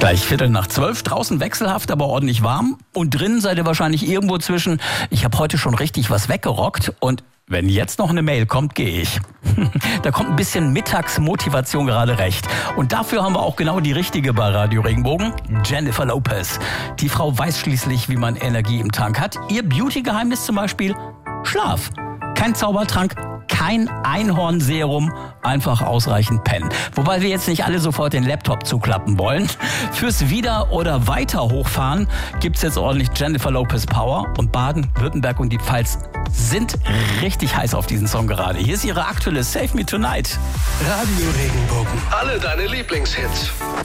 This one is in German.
Gleich 11:45, draußen wechselhaft, aber ordentlich warm. Und drinnen seid ihr wahrscheinlich irgendwo zwischen, ich habe heute schon richtig was weggerockt und wenn jetzt noch eine Mail kommt, gehe ich. Da kommt ein bisschen Mittagsmotivation gerade recht. Und dafür haben wir auch genau die richtige bei Radio Regenbogen, Jennifer Lopez. Die Frau weiß schließlich, wie man Energie im Tank hat. Ihr Beauty-Geheimnis zum Beispiel? Schlaf. Kein Zaubertrank, kein Einhornserum, einfach ausreichend pennen. Wobei wir jetzt nicht alle sofort den Laptop zuklappen wollen. Fürs Wieder- oder Weiter hochfahren gibt's jetzt ordentlich Jennifer Lopez Power. Und Baden-Württemberg und die Pfalz sind richtig heiß auf diesen Song gerade. Hier ist ihre aktuelle Save Me Tonight. Radio Regenbogen. Alle deine Lieblingshits.